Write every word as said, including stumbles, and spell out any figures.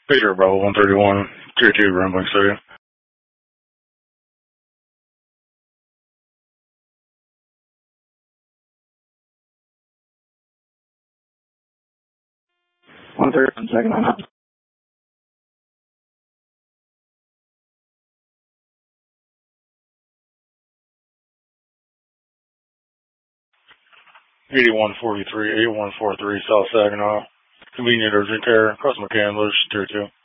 Peter, Bravo one thirty-one, Tier two, Rambling City. one thirty-one, second on up. eighty-one forty-three, eighty-one forty-three, South Saginaw. Convenient urgent care, Cross McCandless, Tier two.